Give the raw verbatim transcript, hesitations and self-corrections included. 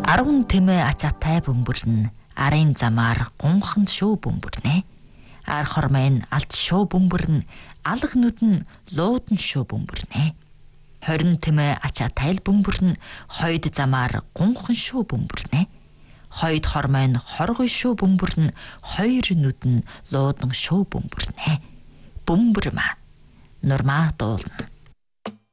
Арван тэмээ ачаатай бөмбөрн арын замаар гунхан шүү бөмбөрнэ. Ар хормын алт шүү бөмбөрн алга нүдэн луудан шүү бөмбөрнэ. Хорин тэмээ ачаатай бөмбөрн хойд замаар гунхан шүү бөмбөрнэ. Хойд хормын хоргой шүү бөмбөрн хоёр нүдэн луудан шүү бөмбөрнэ. Бөмбөрмэ. Нурмаа дуулна.